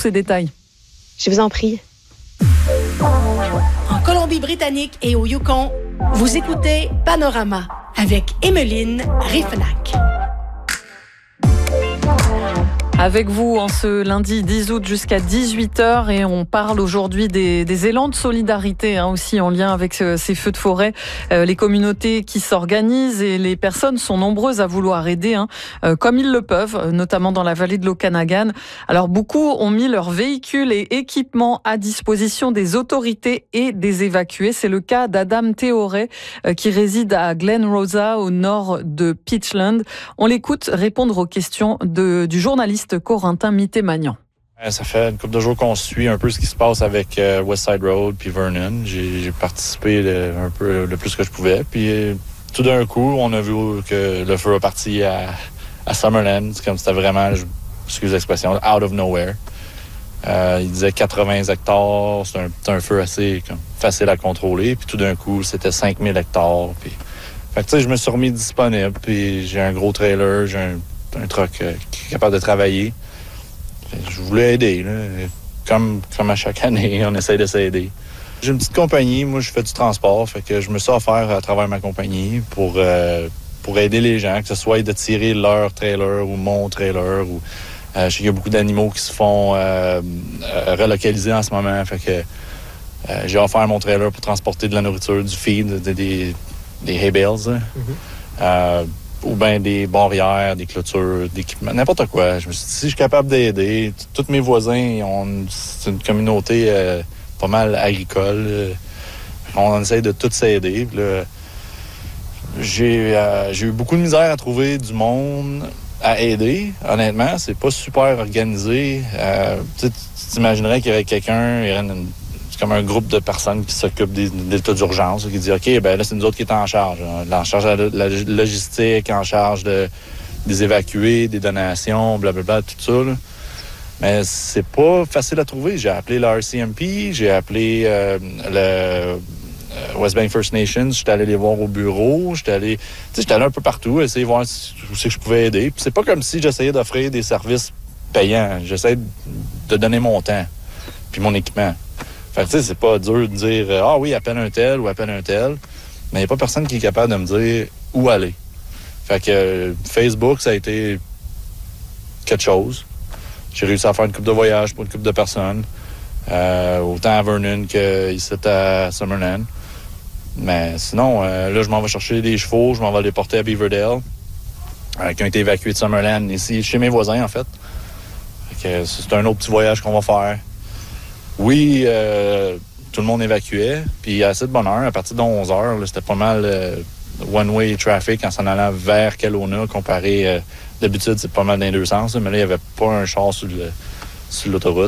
ces détails. Je vous en prie. En Colombie-Britannique et au Yukon, vous écoutez Panorama avec Emmeline Riffenac. Avec vous en ce lundi 10 août jusqu'à 18h et on parle aujourd'hui des élans de solidarité aussi en lien avec ces feux de forêt. Les communautés qui s'organisent et les personnes sont nombreuses à vouloir aider comme ils le peuvent, notamment dans la vallée de l'Okanagan. Alors beaucoup ont mis leurs véhicules et équipements à disposition des autorités et des évacués. C'est le cas d'Adam Théoré qui réside à Glen Rosa au nord de Peachland. On l'écoute répondre aux questions du journaliste Corentin Mitté-Magnan. Ça fait une couple de jours qu'on suit un peu ce qui se passe avec West Side Road puis Vernon. J'ai participé un peu le plus que je pouvais. Puis tout d'un coup, on a vu que le feu a parti à Summerland. C'est comme c'était vraiment, excusez l'expression, out of nowhere. Il disait 80 hectares. C'était un feu assez facile à contrôler. Puis tout d'un coup, c'était 5000 hectares. Puis, fait que, tu sais, je me suis remis disponible. Puis j'ai un gros trailer, j'ai un truck qui est capable de travailler. Je voulais aider, là. Comme à chaque année, on essaie de s'aider. J'ai une petite compagnie, moi je fais du transport, fait que je me suis offert à travers ma compagnie pour aider les gens, que ce soit de tirer leur trailer ou mon trailer. Ou, je sais qu'il y a beaucoup d'animaux qui se font relocaliser en ce moment, fait que j'ai offert mon trailer pour transporter de la nourriture, du feed, des hay bales. Ou bien des barrières, des clôtures, d'équipements, n'importe quoi. Je me suis dit, si je suis capable d'aider, tous mes voisins, c'est une communauté pas mal agricole. On essaie de tous s'aider. J'ai eu beaucoup de misère à trouver du monde à aider. Honnêtement, c'est pas super organisé. Tu t'imaginerais qu'il y aurait quelqu'un, c'est comme un groupe de personnes qui s'occupent des états d'urgence, qui dit « OK, ben là, c'est nous autres qui est en charge. En charge de la logistique, en charge des évacués, des donations, blablabla, tout ça. Là. » Mais c'est pas facile à trouver. J'ai appelé la RCMP, j'ai appelé le West Bank First Nations, j'étais allé les voir au bureau, j'étais allé un peu partout, essayer de voir où c'est que je pouvais aider. Puis c'est pas comme si j'essayais d'offrir des services payants. J'essaie de donner mon temps puis mon équipement. Fait que, tu sais, c'est pas dur de dire « Ah oui, appelle un tel ou appelle un tel », mais il n'y a pas personne qui est capable de me dire où aller. Fait que Facebook, ça a été quelque chose. J'ai réussi à faire une couple de voyages pour une couple de personnes, autant à Vernon qu'ici à Summerland. Mais sinon, là, je m'en vais chercher des chevaux, je m'en vais les porter à Beaverdale, qui ont été évacués de Summerland, ici, chez mes voisins, en fait. Fait que c'est un autre petit voyage qu'on va faire. Oui, tout le monde évacuait, puis à cette bonne heure, à partir de 11h, là, c'était pas mal one-way traffic en s'en allant vers Kelowna, comparé, d'habitude, c'est pas mal dans les deux sens, mais là, il n'y avait pas un char sur l'autoroute.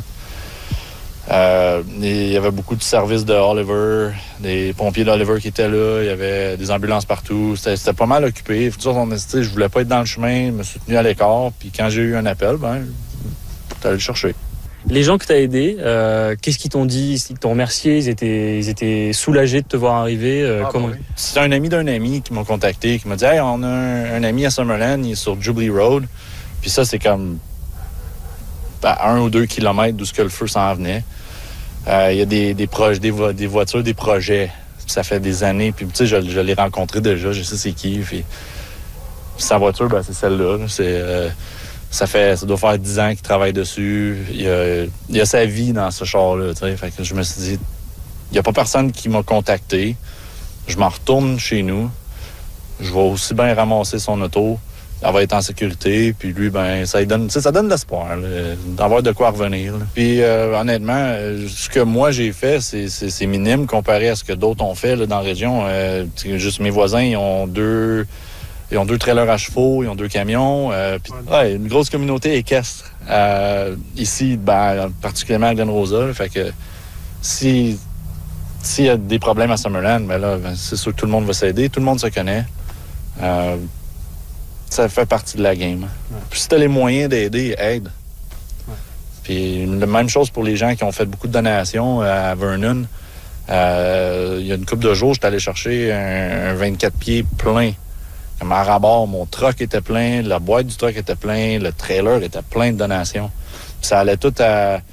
Il y avait beaucoup de services de Oliver, des pompiers d'Oliver qui étaient là, il y avait des ambulances partout, c'était pas mal occupé. Je voulais pas être dans le chemin, je me suis tenu à l'écart, puis quand j'ai eu un appel, j'étais allé le chercher. Les gens que tu as aidés, qu'est-ce qu'ils t'ont dit? Ils t'ont remercié? Ils étaient soulagés de te voir arriver? Comment... Oui. C'est un ami d'un ami qui m'a contacté, qui m'a dit « Hey, on a un ami à Summerland, il est sur Jubilee Road. » Puis ça, c'est comme à 1 ou 2 kilomètres d'où ce que le feu s'en venait. Il y a des voitures, des projets. Ça fait des années. Puis tu sais, je l'ai rencontré déjà, je sais c'est qui. Puis sa voiture, c'est celle-là. Ça doit faire 10 ans qu'il travaille dessus. Il a sa vie dans ce char-là. Fait que je me suis dit, il n'y a pas personne qui m'a contacté. Je m'en retourne chez nous. Je vais aussi bien ramasser son auto. Elle va être en sécurité. Puis lui, ça donne de l'espoir là, d'avoir de quoi revenir. Là. Puis honnêtement, ce que moi j'ai fait, c'est minime comparé à ce que d'autres ont fait là, dans la région. Juste mes voisins, ils ont deux trailers à chevaux, ils ont 2 camions. Une grosse communauté équestre. Ici, particulièrement à Glen Rosa. Là, fait que s'il y a des problèmes à Summerland, c'est sûr que tout le monde va s'aider. Tout le monde se connaît. Ça fait partie de la game. Ouais. Puis si tu as les moyens d'aider, aide. Ouais. Puis la même chose pour les gens qui ont fait beaucoup de donations à Vernon. Il y a une couple de jours, j'étais allé chercher un 24 pieds plein. Comme à rabord, mon truck était plein, la boîte du truck était plein, le trailer était plein de donations. Puis ça allait tout à